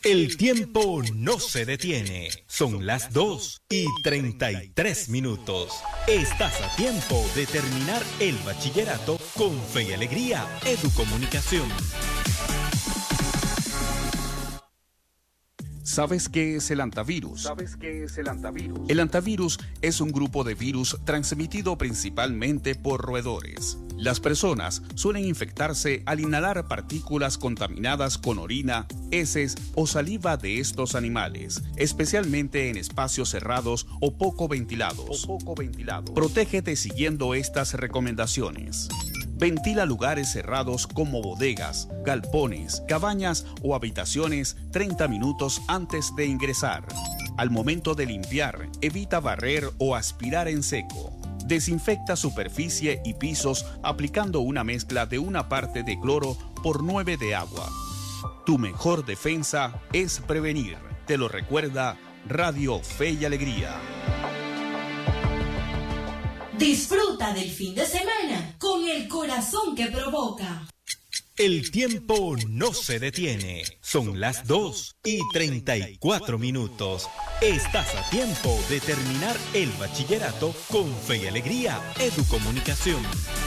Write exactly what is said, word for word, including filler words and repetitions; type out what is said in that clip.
El tiempo no se detiene. Son las dos y treinta y tres minutos. Estás a tiempo de terminar el bachillerato con Fe y Alegría Educomunicación. ¿Sabes qué es el antivirus? ¿Sabes qué es el antivirus? El antivirus es un grupo de virus transmitido principalmente por roedores. Las personas suelen infectarse al inhalar partículas contaminadas con orina, heces o saliva de estos animales, especialmente en espacios cerrados o poco ventilados. O poco ventilados. Protégete siguiendo estas recomendaciones. Ventila lugares cerrados como bodegas, galpones, cabañas o habitaciones treinta minutos antes de ingresar. Al momento de limpiar, evita barrer o aspirar en seco. Desinfecta superficie y pisos aplicando una mezcla de una parte de cloro por nueve de agua. Tu mejor defensa es prevenir. Te lo recuerda Radio Fe y Alegría. Disfruta del fin de semana con el corazón que provoca. El tiempo no se detiene. Son las dos y treinta y cuatro minutos. Estás a tiempo de terminar el bachillerato con Fe y Alegría Educomunicación.